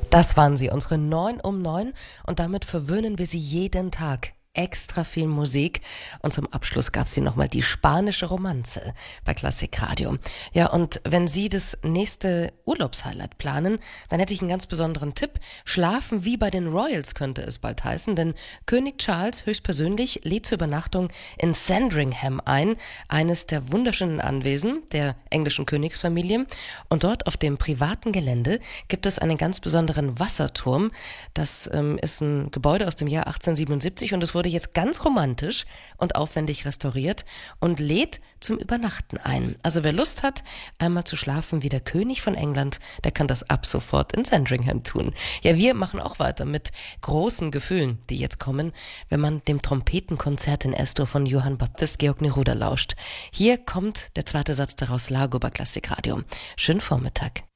Das waren sie, unsere 9 um 9, und damit verwöhnen wir sie jeden Tag. Extra viel Musik, und zum Abschluss gab sie nochmal die spanische Romanze bei Klassikradio. Ja, und wenn Sie das nächste Urlaubshighlight planen, dann hätte ich einen ganz besonderen Tipp. Schlafen wie bei den Royals könnte es bald heißen, denn König Charles höchstpersönlich lädt zur Übernachtung in Sandringham ein, eines der wunderschönen Anwesen der englischen Königsfamilie. Und dort auf dem privaten Gelände gibt es einen ganz besonderen Wasserturm. Das ist ein Gebäude aus dem Jahr 1877, und es wurde jetzt ganz romantisch und aufwendig restauriert und lädt zum Übernachten ein. Also wer Lust hat, einmal zu schlafen wie der König von England, der kann das ab sofort in Sandringham tun. Ja, wir machen auch weiter mit großen Gefühlen, die jetzt kommen, wenn man dem Trompetenkonzert in S-Dur von Johann Baptist Georg Neruda lauscht. Hier kommt der zweite Satz daraus, Largo bei Klassikradio. Schönen Vormittag.